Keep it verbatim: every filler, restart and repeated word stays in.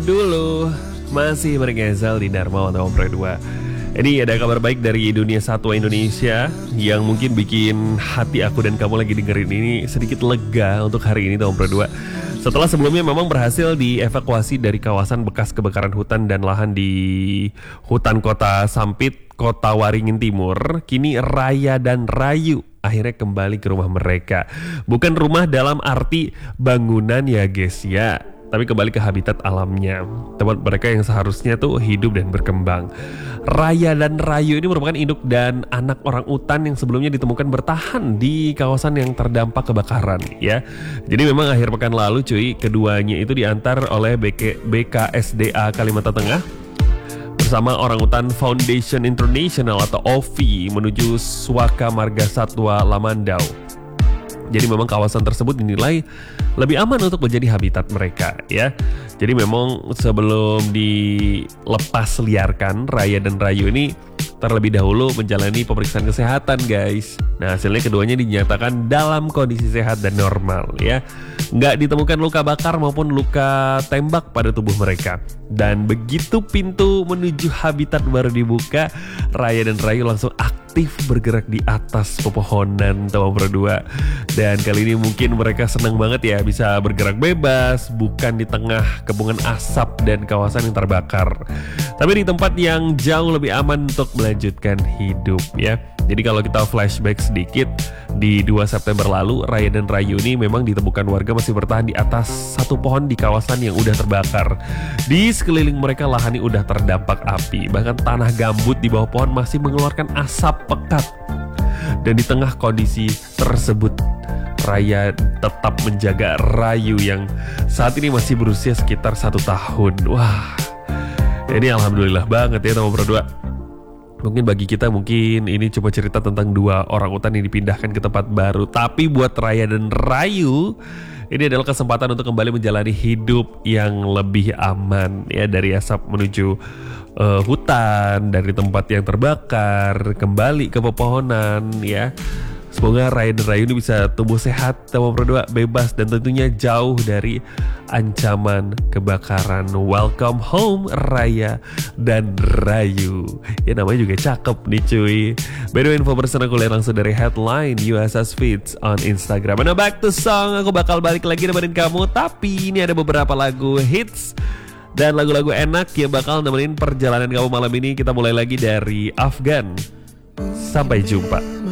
dulu. Masih bergeser di Dharma Wanto Pro dua. Ini ada kabar baik dari Dunia Satwa Indonesia yang mungkin bikin hati aku dan kamu lagi dengerin ini sedikit lega untuk hari ini Tahun Pro dua. Setelah sebelumnya memang berhasil dievakuasi dari kawasan bekas kebakaran hutan dan lahan di hutan kota Sampit, Kota Waringin Timur, kini Raya dan Rayu akhirnya kembali ke rumah mereka. Bukan rumah dalam arti bangunan ya guys ya, tapi kembali ke habitat alamnya, tempat mereka yang seharusnya tuh hidup dan berkembang. Raya dan Rayu ini merupakan induk dan anak orang utan yang sebelumnya ditemukan bertahan di kawasan yang terdampak kebakaran ya. Jadi memang akhir pekan lalu cuy, keduanya itu diantar oleh B K S D A Kalimantan Tengah bersama Orangutan Foundation International atau O V I menuju Suaka Marga Satwa Lamandau. Jadi memang kawasan tersebut dinilai lebih aman untuk menjadi habitat mereka ya. Jadi memang sebelum dilepas liarkan, Raya dan Rayu ini terlebih dahulu menjalani pemeriksaan kesehatan guys. Nah hasilnya keduanya dinyatakan dalam kondisi sehat dan normal ya. Nggak ditemukan luka bakar maupun luka tembak pada tubuh mereka. Dan begitu pintu menuju habitat baru dibuka, Raya dan Rayu langsung aktif bergerak di atas pepohonan Tahun Pro dua. Dan kali ini mungkin mereka senang banget ya bisa bergerak bebas, bukan di tengah kepungan asap dan kawasan yang terbakar, tapi di tempat yang jauh lebih aman untuk melanjutkan hidup ya. Jadi kalau kita flashback sedikit, di dua September lalu Raya dan Rayu ini memang ditemukan warga masih bertahan di atas satu pohon di kawasan yang udah terbakar. Di sekeliling mereka lahan ini udah terdampak api, bahkan tanah gambut di bawah pohon masih mengeluarkan asap pekat. Dan di tengah kondisi tersebut, Raya tetap menjaga Rayu yang saat ini masih berusia sekitar satu tahun. Wah, ini alhamdulillah banget ya Tahun Pro dua. Mungkin bagi kita mungkin ini cuma cerita tentang dua orang utan yang dipindahkan ke tempat baru, tapi buat Raya dan Rayu ini adalah kesempatan untuk kembali menjalani hidup yang lebih aman ya, dari asap menuju uh, hutan, dari tempat yang terbakar kembali ke pepohonan ya. Semoga Raya dan Rayu ini bisa tumbuh sehat, Tahun Pro dua bebas dan tentunya jauh dari ancaman kebakaran. Welcome home Raya dan Rayu. Ya namanya juga cakep nih cuy. By the way, info personal kuliah langsung dari headline U S S Feeds on Instagram. Nah back to song, aku bakal balik lagi nemenin kamu, tapi ini ada beberapa lagu hits dan lagu-lagu enak yang bakal nemenin perjalanan kamu malam ini. Kita mulai lagi dari Afgan. Sampai jumpa.